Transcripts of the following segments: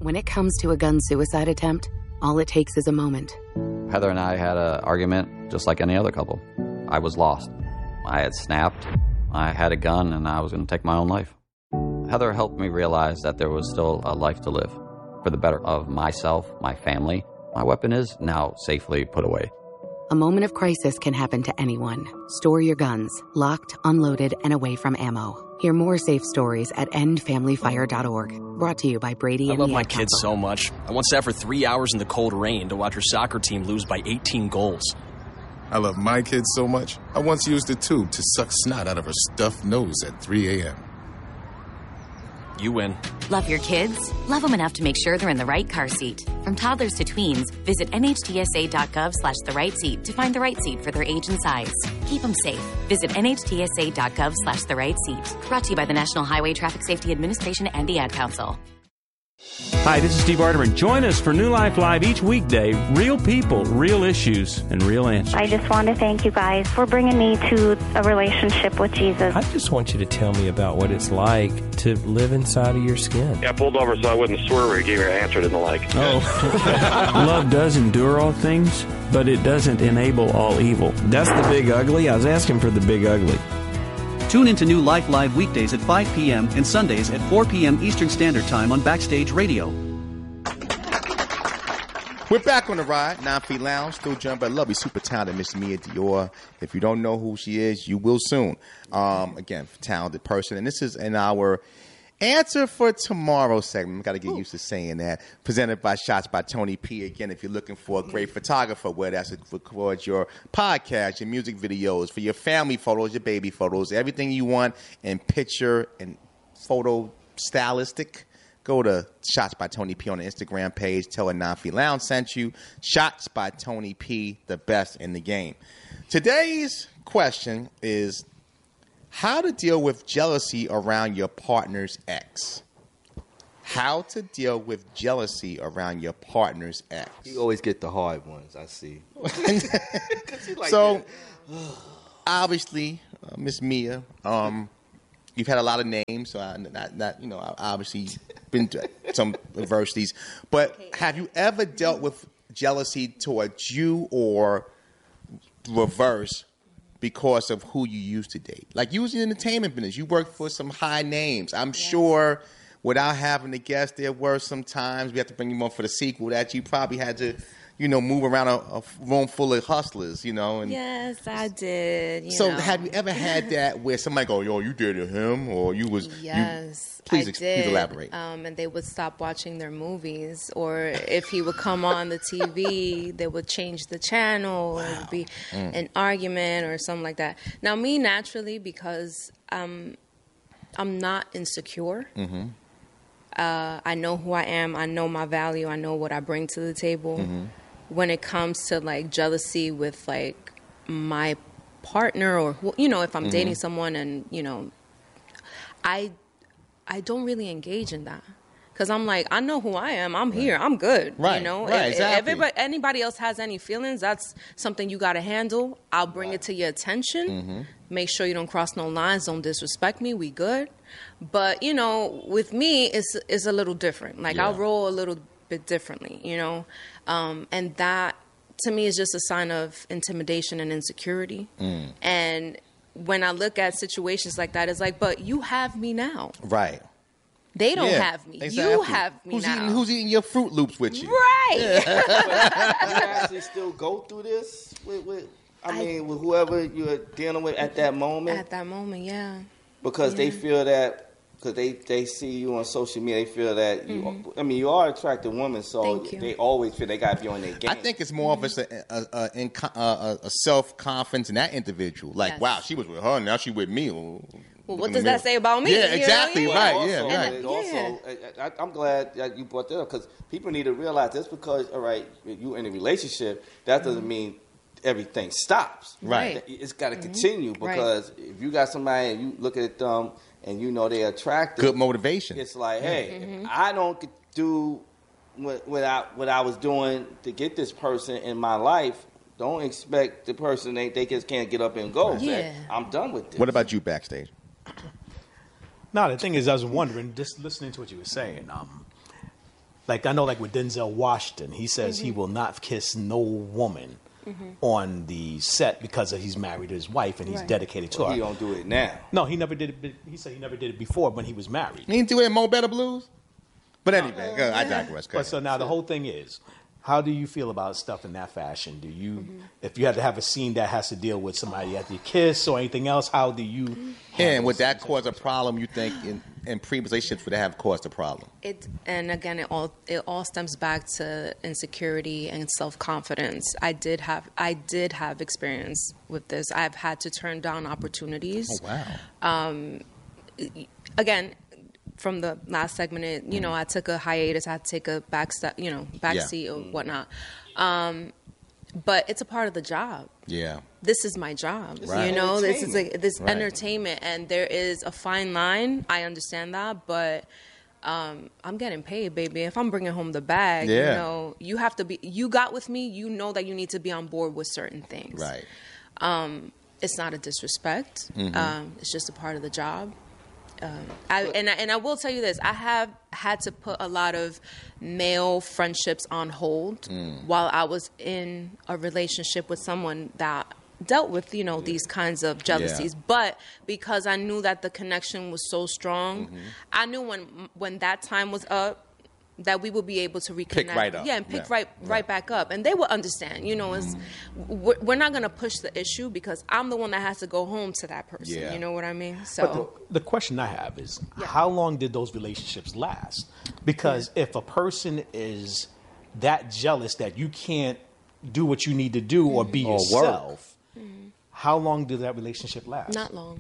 When it comes to a gun suicide attempt, all it takes is a moment. Heather and I had an argument just like any other couple. I was lost. I had snapped. I had a gun, and I was going to take my own life. Heather helped me realize that there was still a life to live for the better of myself, my family. My weapon is now safely put away. A moment of crisis can happen to anyone. Store your guns, locked, unloaded, and away from ammo. Hear more safe stories at endfamilyfire.org. Brought to you by Brady and I love the my Ad kids Council. so much. I once sat for 3 hours in the cold rain to watch her soccer team lose by 18 goals. I love my kids so much, I once used a tube to suck snot out of her stuffed nose at 3 a.m. You win. Love your kids? Love them enough to make sure they're in the right car seat. From toddlers to tweens, visit nhtsa.gov/the right seat to find the right seat for their age and size. Keep them safe. Visit nhtsa.gov/the right seat. Brought to you by the National Highway Traffic Safety Administration and the Ad Council. Hi, this is Steve Arterman. Join us for New Life Live each weekday. Real people, real issues, and real answers. I just want to thank you guys for bringing me to a relationship with Jesus. I just want you to tell me about what it's like to live inside of your skin. Yeah, I pulled over so I wouldn't swerve or give you an answer to the like. Oh. Love does endure all things, but it doesn't enable all evil. That's the big ugly? I was asking for the big ugly. Tune into New Life Live weekdays at 5 p.m. and Sundays at 4 p.m. Eastern Standard Time on Backstage Radio. We're back on the ride, 9 Feet Lounge, still joined by lovely, super talented Miss Mia Dior. If you don't know who she is, you will soon. Again, talented person. And this is in our Answer for Tomorrow segment. I've got to get used to saying that. Presented by Shots by Tony P. Again, if you're looking for a great photographer, whether that's to record your podcast, your music videos, for your family photos, your baby photos, everything you want in picture and photo stylistic, go to Shots by Tony P on the Instagram page. Tell her 9 Feet Lounge sent you. Shots by Tony P, the best in the game. Today's question is how to deal with jealousy around your partner's ex. How to deal with jealousy around your partner's ex. You always get the hard ones, I see. So, obviously, Miss Mia, you've had a lot of names, so I obviously been to some adversities. But have you ever dealt with jealousy towards you or reverse because of who you used to date? Like, you was in the entertainment business. You worked for some high names. I'm sure, without having to guess, there were some times, we have to bring you on for the sequel, that you probably had to, move around a room full of hustlers, And yes, I did. So have you ever had that where somebody go, yo, you dated him, or you was... Yes, please please elaborate. And they would stop watching their movies, or if he would come on the TV, they would change the channel, or it would be an argument or something like that. Now, me, naturally, because I'm not insecure, I know who I am, I know my value, I know what I bring to the table. When it comes to, like, jealousy with, like, my partner or, if I'm dating someone and, I don't really engage in that. Because I'm like, I know who I am. I'm here. I'm good. Right. Right, exactly. If anybody else has any feelings, that's something you got to handle. I'll bring it to your attention. Make sure you don't cross no lines. Don't disrespect me. We good. But, with me, it's a little different. Like, I'll roll a little bit differently, and that to me is just a sign of intimidation and insecurity. And when I look at situations like that, it's like, but you have me now. Right. They don't have me. Exactly. You have me now. Who's eating your Fruit Loops with you? Right. You actually still go through this with whoever you're dealing with at that moment? At that moment, yeah. Because they feel that, because they see you on social media, they feel that you are an attractive woman, so they always feel they got to be on their game. I think it's more of a self-confidence in that indivital. Like, wow, she was with her, now she with me. Well, what does that say about me? Yeah, exactly, right. Also, right. Also, I'm glad that you brought that up, because people need to realize just because, all right, you're in a relationship, that doesn't mean everything stops. Right. It's got to continue, because if you got somebody and you look at them and they're attractive. Good motivation. It's like, hey, if I don't do what I was doing to get this person in my life, don't expect the person they just can't get up and go. Yeah. I'm done with this. What about you, Backstage? No, the thing is, I was wondering, just listening to what you were saying, Like I know, like with Denzel Washington, he says he will not kiss no woman on the set because he's married to his wife and he's dedicated to her. He don't do it now. No, he never did it. He said he never did it before when he was married. He didn't do it in Mo Better Blues? But anyway, I digress. But so now the whole thing is, how do you feel about stuff in that fashion? Do you, if you had to have a scene that has to deal with somebody at the kiss or anything else, how do you? And would that cause a problem? You think in pre-relationships would that have caused a problem? And again, it all stems back to insecurity and self-confidence. I did have experience with this. I've had to turn down opportunities. Oh wow! Again, from the last segment, I took a hiatus. I had to take a back seat or whatnot. But it's a part of the job. Yeah. This is my job. Right. This is this entertainment, and there is a fine line. I understand that, but I'm getting paid, baby. If I'm bringing home the bag, you have to be. You got with me. You know that you need to be on board with certain things. Right. It's not a disrespect. It's just a part of the job. I will tell you this. I have had to put a lot of male friendships on hold while I was in a relationship with someone that dealt with, these kinds of jealousies. Yeah. But because I knew that the connection was so strong, I knew when that time was up, that we would be able to reconnect. Pick right up. Yeah, and pick right back up. And they will understand. We're not going to push the issue because I'm the one that has to go home to that person. Yeah. You know what I mean? So But the question I have is, how long did those relationships last? Because if a person is that jealous that you can't do what you need to do or be yourself, how long did that relationship last? Not long.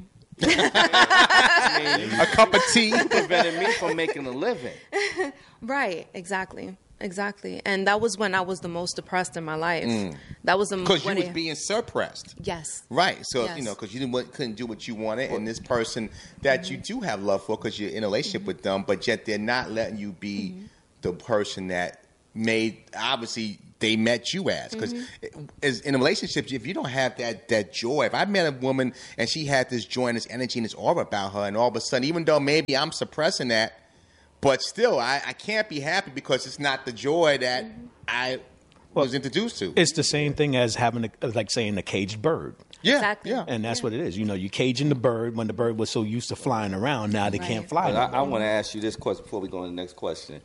A cup of tea prevented me from making a living. Right, exactly. And that was when I was the most depressed in my life. That was because you was being suppressed. Yes. Right. So because you couldn't do what you wanted, and this person that you do have love for because you're in a relationship with them, but yet they're not letting you be the person that obviously they met you as. Because as in a relationship, if you don't have that joy, if I met a woman and she had this joy and this energy and this aura about her, and all of a sudden, even though maybe I'm suppressing that, but still I can't be happy because it's not the joy that I was introduced to. It's the same thing as having saying a caged bird. Yeah, exactly. Yeah. And that's what it is. You caging the bird when the bird was so used to flying around. Now they can't fly. I want to ask you this question before we go on to the next question.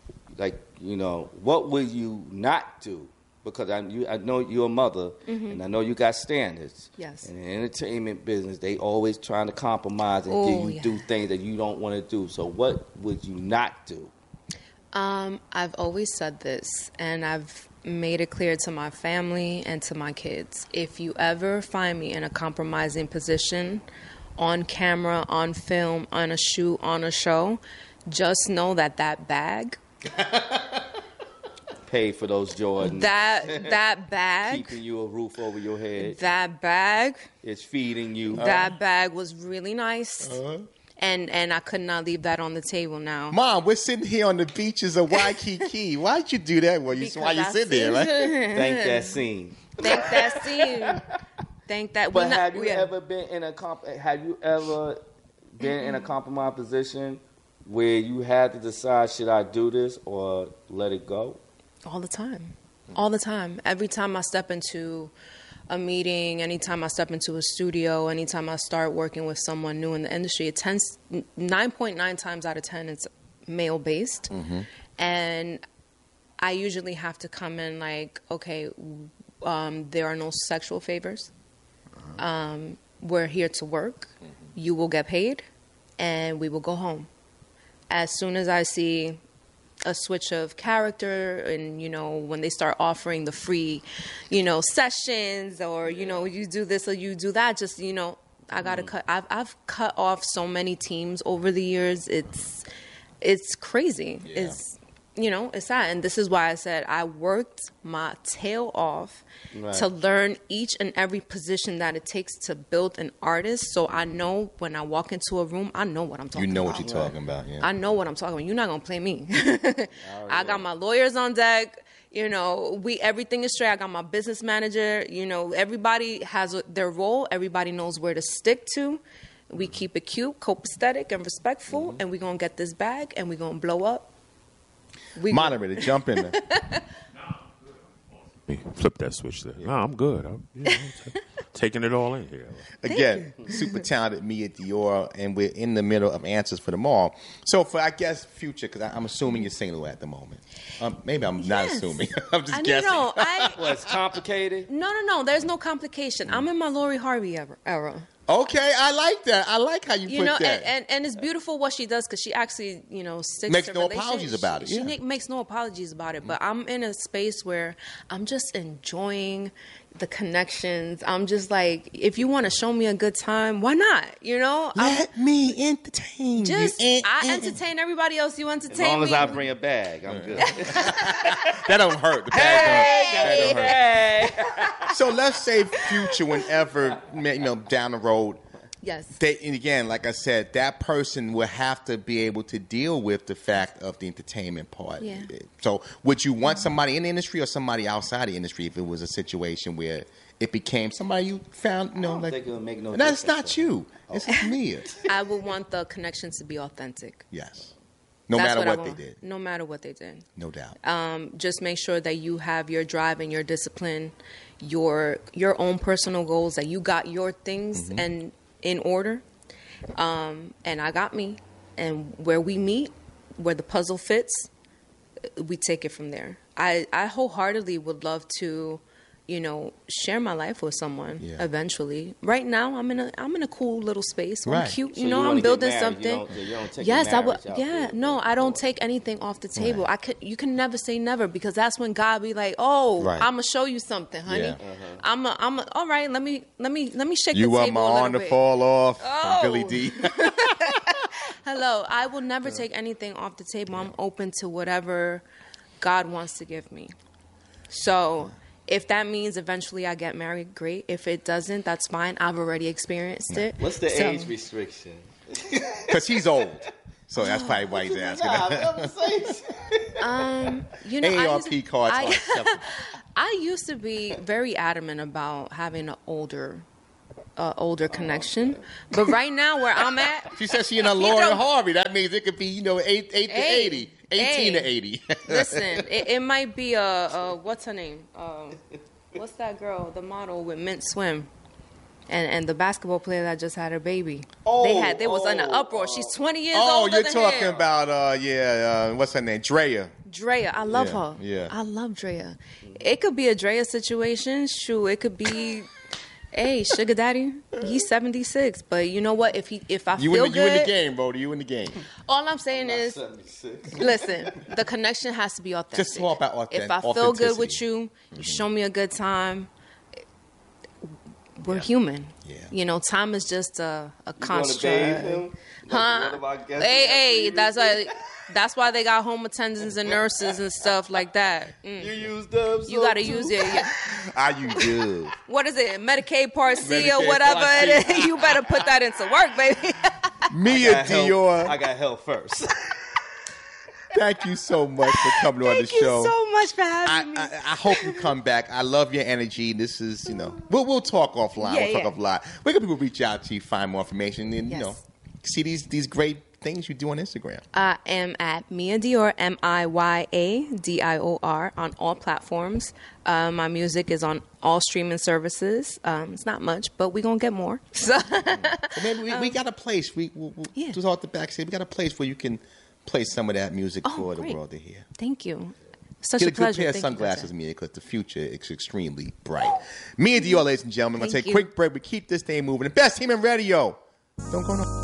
What would you not do? Because I know you're a mother, and I know you got standards. Yes. And in the entertainment business, they always trying to compromise and get you do things that you don't want to do. So what would you not do? I've always said this, and I've made it clear to my family and to my kids. If you ever find me in a compromising position, on camera, on film, on a shoot, on a show, just know that bag... Pay for those Jordans. That bag. Keeping you a roof over your head. That bag. It's feeding you. That bag was really nice. And I could not leave that on the table now. Mom, we're sitting here on the beaches of Waikiki. Why'd you do that? While you sit there, right? Thank that scene. Thank that. But have you ever been in a compromised position where you had to decide, should I do this or let it go? All the time. Every time I step into a meeting, anytime I step into a studio, anytime I start working with someone new in the industry, it tends 9.9 times out of 10 it's male based. And I usually have to come in like, okay, there are no sexual favors. We're here to work. You will get paid and we will go home. As soon as I see a switch of character and, when they start offering the free, sessions or, you do this or you do that, just, I got to cut. I've cut off so many teams over the years. It's crazy. Yeah. It's sad. And this is why I said I worked my tail off to learn each and every position that it takes to build an artist. So I know when I walk into a room, I know what I'm talking about. You know what you're talking about, yeah. I know what I'm talking about. You're not going to play me. I got my lawyers on deck. Everything is straight. I got my business manager. Everybody has their role. Everybody knows where to stick to. We keep it cute, copacetic, and respectful. And we're going to get this bag and we're going to blow up. Moderator, jump in there. Flip that switch there. No, I'm good. I'm taking it all in here. Again, super talented Mia Dior, and we're in the middle of answers for them all. So for, I guess, future, because I'm assuming you're single at the moment. Maybe I'm not assuming. I'm just guessing. Well, it's complicated? No. There's no complication. I'm in my Lori Harvey era. Okay, I like that. I like how you put that. And it's beautiful what she does because she actually, sticks makes to no apologies about it. She makes no apologies about it. But I'm in a space where I'm just enjoying the connections. I'm just like, if you want to show me a good time, why not? Let me entertain you. I entertain everybody else. You entertain me. As long as I bring a bag, I'm good. That don't hurt. The bag don't hurt. So let's say future, whenever down the road. Yes. And again, like I said, that person will have to be able to deal with the fact of the entertainment part. Yeah. So would you want somebody in the industry or somebody outside the industry if it was a situation where it became somebody you found, I don't think it would make no and that's difference. not you. It's Mia. I would want the connections to be authentic. Yes. No matter what they did. No matter what they did. No doubt. Just make sure that you have your drive and your discipline, your own personal goals, that you got your things and in order. And I got me. And where we meet, where the puzzle fits, we take it from there. I wholeheartedly would love to, share my life with someone eventually. Right now, I'm in a cool little space. I'm cute. So I'm building something. You don't take yes, I would. yeah, No, I don't take anything off the table. Right. You can never say never, because that's when God be like, "Oh, I'm gonna show you something, honey. Yeah. I'm all right. Let me shake You the want table my a little arm to bit." fall off Oh. from Billy D. Hello, I will never take anything off the table. I'm open to whatever God wants to give me. So if that means eventually I get married, great. If it doesn't, that's fine. I've already experienced it. What's the age restriction? Because he's old. So that's probably why he's asking. AARP cards are acceptable. I used to be very adamant about having an older connection, but right now where I'm at, she says she in a Lori Harvey. That means it could be 8 to 80, 18 to 80. Listen, it might be a what's her name? What's that girl? The model with Mint Swim. And the basketball player that just had her baby. They was in an uproar. She's 20 years older than him. You're talking about what's her name? Drea. I love her. Yeah. I love Drea. It could be a Drea situation. Shoot, it could be sugar daddy. He's 76, but you know what? If I feel good, you in the game, bro. You in the game. All I'm saying is, 76. listen, the connection has to be authentic. Just talk about If I feel good with you, you show me a good time. We're human. Yeah. Time is just a construct. Huh? Hey, that's why they got home attendants and nurses and stuff like that. You use Dubs. You gotta use it. I use Dubs. What is it? Medicaid Part C or whatever it is. You better put that into work, baby. Mia Dior. I got help first. Thank you so much for coming on the show. Thank you so much for having me. I hope you come back. I love your energy. This is, we'll talk offline. We'll talk offline. Where can people reach out to you, find more information, and, see these great things you do on Instagram? I am at Mia Dior, MIYADIOR, on all platforms. My music is on all streaming services. It's not much, but we're going to get more. So maybe we got a place. We'll talk the backstage. We got a place where you can play some of that music for the world to hear. Thank you. Such Get a pleasure. Get a good pair of sunglasses, Mia, because the future is extremely bright. Mia Dior, ladies and gentlemen. I'm going to take a quick break. We keep this thing moving. The best team in radio. Don't go no.